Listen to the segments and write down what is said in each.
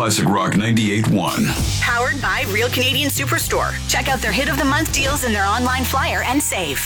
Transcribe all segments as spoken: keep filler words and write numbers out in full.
Classic Rock ninety-eight point one. Powered by Real Canadian Superstore. Check out their Hit of the Month deals in their online flyer and save.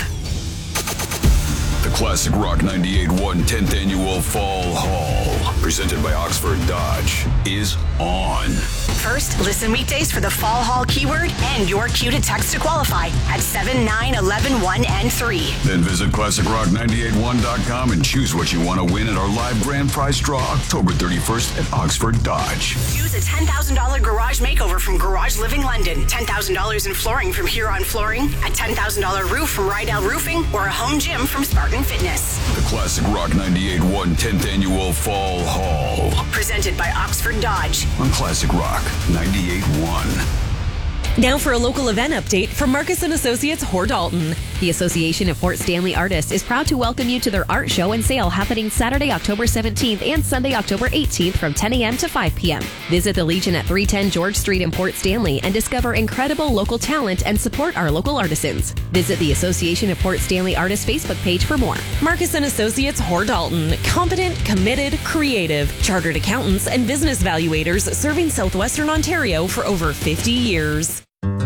The Classic Rock ninety-eight point one tenth Annual Fall Haul, presented by Oxford Dodge, is on. First, listen weekdays for the Fall Haul keyword and your cue to text to qualify at seven nine one one one and three. Then visit classic rock ninety-eight point one dot com and choose what you want to win at our live grand prize draw October thirty-first at Oxford Dodge. Choose a ten thousand dollars garage makeover from Garage Living London, ten thousand dollars in flooring from Huron Flooring, a ten thousand dollars roof from Rydell Roofing, or a home gym from Spartan Fitness. The Classic Rock ninety-eight point one tenth Annual Fall Haul, presented by Oxford Dodge on Classic Rock ninety-eight point one. Now for a local event update from Marcus and Associates Hor Dalton. The Association of Fort Stanley Artists is proud to welcome you to their art show and sale happening Saturday, October seventeenth and Sunday, October eighteenth from ten a.m. to five p.m. Visit the Legion at three ten George Street in Port Stanley and discover incredible local talent and support our local artisans. Visit the Association of Port Stanley Artists Facebook page for more. Marcus and Associates Hor Dalton. Competent, committed, creative, chartered accountants and business valuators serving Southwestern Ontario for over fifty years.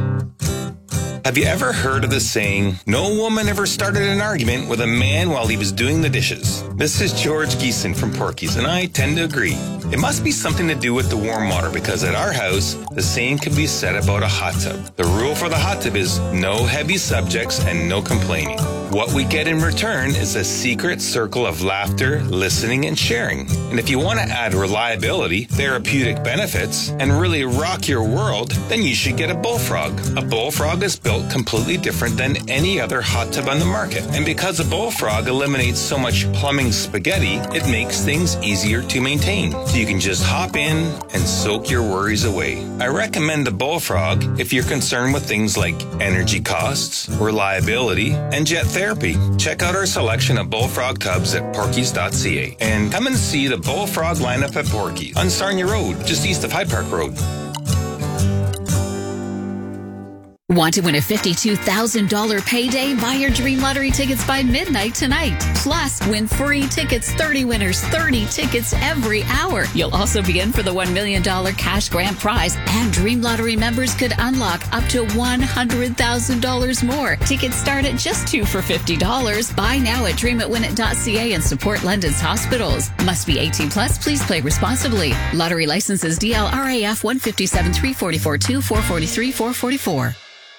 Have you ever heard of the saying, no woman ever started an argument with a man while he was doing the dishes? This is George Geeson from Porky's, and I tend to agree. It must be something to do with the warm water, because at our house, the same can be said about a hot tub. The rule for the hot tub is no heavy subjects and no complaining. What we get in return is a secret circle of laughter, listening, and sharing. And if you want to add reliability, therapeutic benefits, and really rock your world, then you should get a Bullfrog. A Bullfrog is built completely different than any other hot tub on the market. And because a Bullfrog eliminates so much plumbing spaghetti, it makes things easier to maintain. So you can just hop in and soak your worries away. I recommend the Bullfrog if you're concerned with things like energy costs, reliability, and jet therapy. Check out our selection of Bullfrog tubs at porkies dot c a and come and see the Bullfrog lineup at Porky's on Sarnia Road, just east of Hyde Park Road. Want to win a fifty-two thousand dollars payday? Buy your Dream Lottery tickets by midnight tonight. Plus, win free tickets, thirty winners, thirty tickets every hour. You'll also be in for the one million dollars cash grand prize, and Dream Lottery members could unlock up to one hundred thousand dollars more. Tickets start at just two for fifty dollars. Buy now at dream it win it dot c a and support London's hospitals. Must be eighteen plus. Please play responsibly. Lottery licenses D L R A F one five seven three four four two four four three four four four.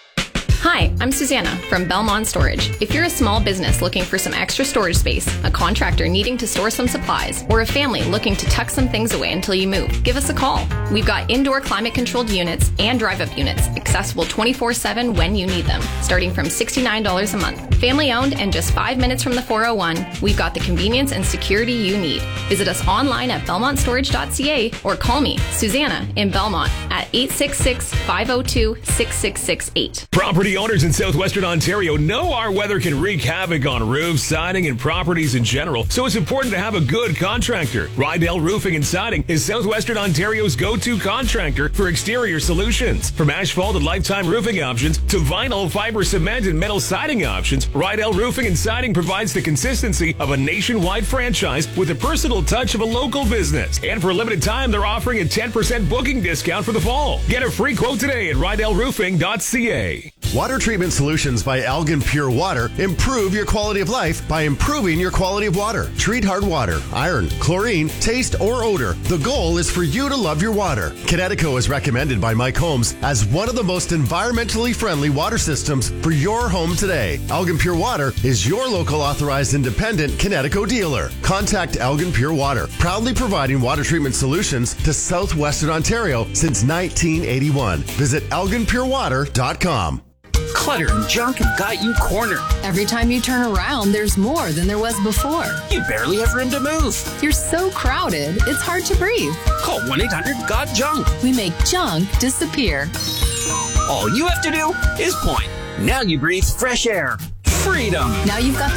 Hi, I'm Susanna from Belmont Storage. If you're a small business looking for some extra storage space, a contractor needing to store some supplies, or a family looking to tuck some things away until you move, give us a call. We've got indoor climate-controlled units and drive-up units, accessible twenty-four seven when you need them, starting from sixty-nine dollars a month. Family-owned and just five minutes from the four oh one, we've got the convenience and security you need. Visit us online at belmont storage dot c a or call me, Susanna, in Belmont at eight six six, five oh two, six six six eight. Property owners in Southwestern Ontario know our weather can wreak havoc on roofs, siding, and properties in general, so it's important to have a good contractor. Rydell Roofing and Siding is Southwestern Ontario's go-to contractor for exterior solutions. From asphalt and lifetime roofing options to vinyl, fiber cement, and metal siding options, Rydell Roofing and Siding provides the consistency of a nationwide franchise with the personal touch of a local business. And for a limited time, they're offering a ten percent booking discount for the fall. Get a free quote today at rydell roofing dot c a. Water treatment solutions by Algan Pure Water improve your quality of life by improving your quality of water. Treat hard water, iron, chlorine, taste, or odor. The goal is for you to love your water. Kinetico is recommended by Mike Holmes as one of the most environmentally friendly water systems for your home today. Algan Pure Water is your local authorized independent Kinetico dealer. Contact Algan Pure Water, proudly providing water treatment solutions to Southwestern Ontario since nineteen eighty-one. Visit algan pure water dot com. Clutter and junk have got you cornered. Every time you turn around, there's more than there was before. You barely have room to move. You're so crowded, it's hard to breathe. Call one eight hundred got junk. We make junk disappear. All you have to do is point. Now you breathe fresh air. Freedom. Now you've got